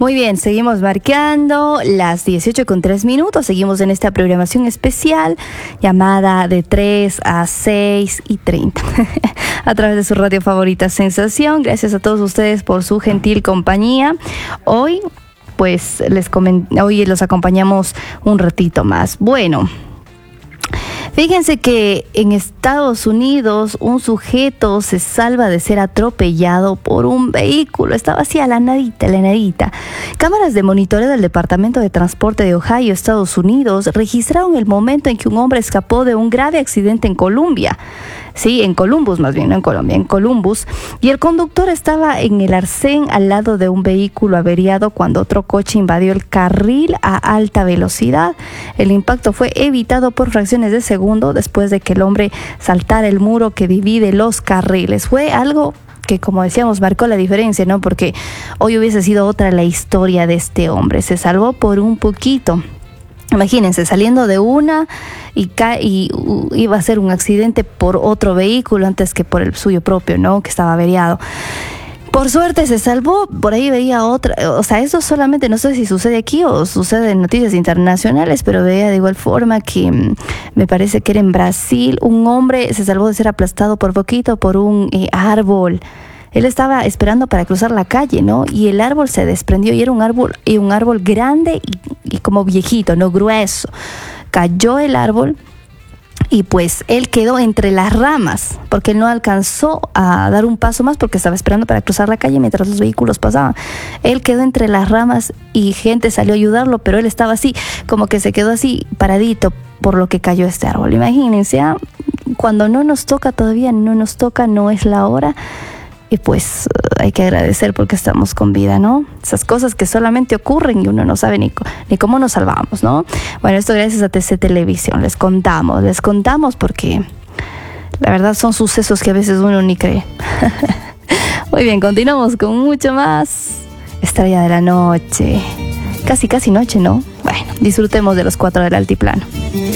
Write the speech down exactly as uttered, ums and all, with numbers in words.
Muy bien, seguimos marcando las dieciocho con tres minutos. Seguimos en esta programación especial llamada de tres a seis y treinta a través de su radio favorita Sensación. Gracias a todos ustedes por su gentil compañía. Hoy, pues, les coment- hoy los acompañamos un ratito más. Bueno, fíjense que en Estados Unidos un sujeto se salva de ser atropellado por un vehículo. Estaba así a la nadita, a la nadita. Cámaras de monitoreo del Departamento de Transporte de Ohio, Estados Unidos, registraron el momento en que un hombre escapó de un grave accidente en Columbia. Sí, en Columbus, más bien, no en Colombia, en Columbus. Y el conductor estaba en el arcén al lado de un vehículo averiado cuando otro coche invadió el carril a alta velocidad. El impacto fue evitado por fracciones de segundo después de que el hombre saltara el muro que divide los carriles. Fue algo que, como decíamos, marcó la diferencia, ¿no? Porque hoy hubiese sido otra la historia de este hombre. Se salvó por un poquito. Imagínense, saliendo de una y, ca- y uh, iba a ser un accidente por otro vehículo antes que por el suyo propio, ¿no? Que estaba averiado. Por suerte se salvó. Por ahí veía otra, o sea, eso solamente no sé si sucede aquí o sucede en noticias internacionales, pero veía de igual forma que mm, me parece que era en Brasil, un hombre se salvó de ser aplastado por poquito por un eh, árbol. Él estaba esperando para cruzar la calle, ¿no? Y el árbol se desprendió y era un árbol, y un árbol grande y, y como viejito, no grueso. Cayó el árbol y pues él quedó entre las ramas porque él no alcanzó a dar un paso más porque estaba esperando para cruzar la calle mientras los vehículos pasaban. Él quedó entre las ramas y gente salió a ayudarlo, pero él estaba así, como que se quedó así paradito por lo que cayó este árbol. Imagínense, ¿eh? Cuando no nos toca todavía, no nos toca, no es la hora. Y pues hay que agradecer porque estamos con vida, ¿no? Esas cosas que solamente ocurren y uno no sabe ni, ni cómo nos salvamos, ¿no? Bueno, esto gracias a T C Televisión. Les contamos, les contamos porque la verdad son sucesos que a veces uno ni cree. Muy bien, continuamos con mucho más. Estrella de la noche. Casi, casi noche, ¿no? Bueno, disfrutemos de los cuatro del altiplano.